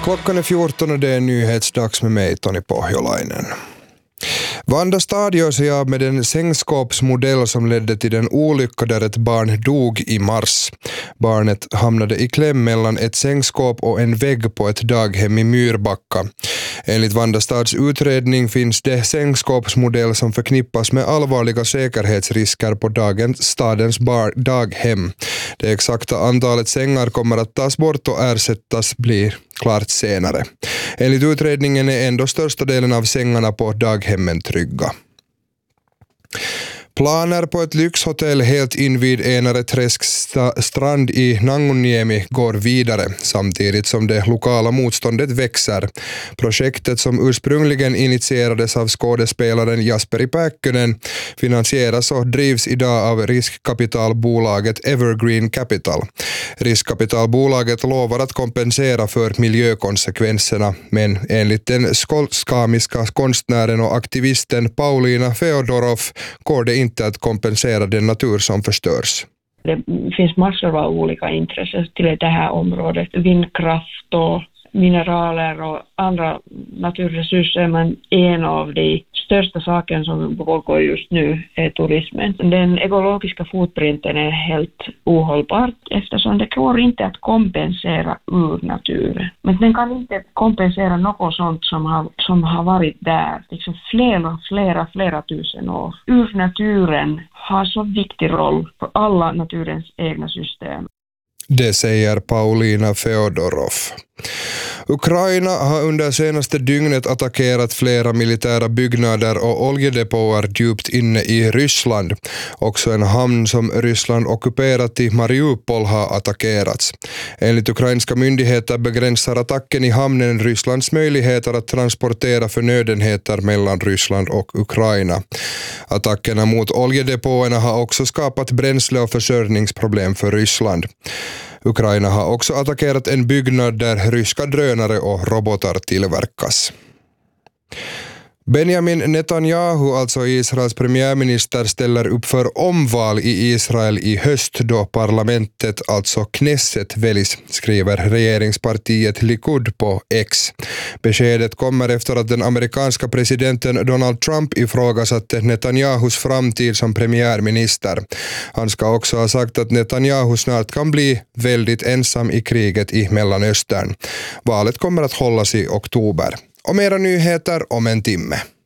Klockan är 14 och det är nyhetsdags med mig, Toni Pohjolainen. Vanda stad gör sig av med en sängskåpsmodell som ledde till den olycka där ett barn dog i mars. Barnet hamnade i kläm mellan ett sängskåp och en vägg på ett daghem i Myrbacka. Enligt Vanda stads utredning finns det sängskåpsmodell som förknippas med allvarliga säkerhetsrisker på stadens daghem. Det exakta antalet sängar kommer att tas bort och ersättas blir klart senare. Enligt utredningen är ändå största delen av sängarna på daghemmen trygga. Planer på ett lyxhotell helt invid Enareträsk strand i Nanguniemi går vidare samtidigt som det lokala motståndet växer. Projektet som ursprungligen initierades av skådespelaren Jasperi Pääkkönen finansieras och drivs idag av riskkapitalbolaget Evergreen Capital. Riskkapitalbolaget lovar att kompensera för miljökonsekvenserna, men enligt den skånskamiska konstnären och aktivisten Paulina Feodorov går det inte att kompensera den natur som förstörs. Det finns massor av olika intressen till det här området. Vindkraft och mineraler och andra naturresurser, men en av de största sakerna som pågår just nu är turismen. Den ekologiska fotprinten är helt ohållbar eftersom det går inte att kompensera ur naturen. Men den kan inte kompensera något sånt som har varit där liksom flera tusen år. Ur naturen har så viktig roll för alla naturens egna system. Det säger Paulina Feodorov. Ukraina har under senaste dygnet attackerat flera militära byggnader och oljedepåer djupt inne i Ryssland. Också en hamn som Ryssland ockuperat i Mariupol har attackerats. Enligt ukrainska myndigheter begränsar attacken i hamnen Rysslands möjligheter att transportera förnödenheter mellan Ryssland och Ukraina. Attackerna mot oljedepåerna har också skapat bränsle- och försörjningsproblem för Ryssland. Ukraina har också attackerat en byggnad där ryska drönare och robotar tillverkas. Benjamin Netanyahu, alltså Israels premiärminister, ställer upp för omval i Israel i höst då parlamentet, alltså Knesset, väljs, skriver regeringspartiet Likud på X. Beskedet kommer efter att den amerikanska presidenten Donald Trump ifrågasatte Netanyahus framtid som premiärminister. Han ska också ha sagt att Netanyahu snart kan bli väldigt ensam i kriget i Mellanöstern. Valet kommer att hållas i oktober. Och mera nyheter om en timme.